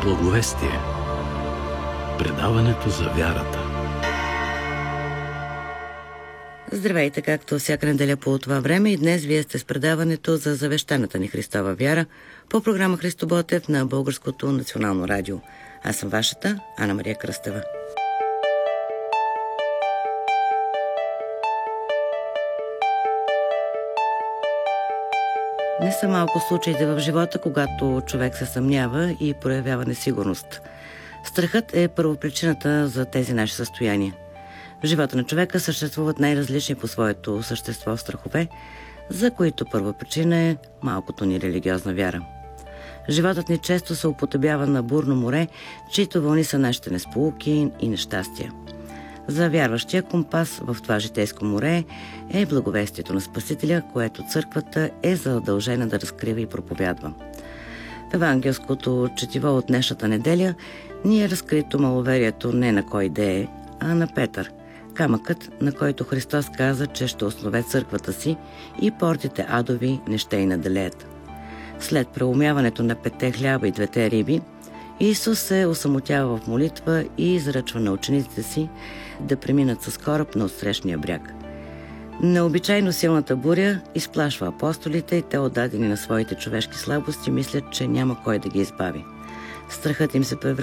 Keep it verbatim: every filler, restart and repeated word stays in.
Благовестие. Предаването за вярата. Здравейте, както всяка неделя по това време, и днес вие сте с предаването за завещаната ни Христова вяра по програма Христо Ботев на Българското национално радио. Аз съм вашата Ана Мария Кръстева. Не са малко случаите в живота, когато човек се съмнява и проявява несигурност. Страхът е първопричината за тези наши състояния. В живота на човека съществуват най-различни по своето същество страхове, за които първа причина е малкото ни религиозна вяра. Животът ни често се употребява на бурно море, чието вълни са нашите несполуки и нещастия. За вярващия компас в това житейско море е благовестието на Спасителя, което църквата е задължена да разкрива и проповядва. В евангелското четиво от днешната неделя ни е разкрито маловерието не на кой да е, а на Петър, камъкът, на който Христос каза, че ще основе църквата си и портите адови не ще й наделеят. След преумяването на петте хляба и двете риби, Исус се осамотява в молитва и изръчва на учениците си да преминат с кораб на отсрещния бряг. Необичайно силната буря изплашва апостолите и те, отдадени на своите човешки слабости, мислят, че няма кой да ги избави. Страхът им се превръща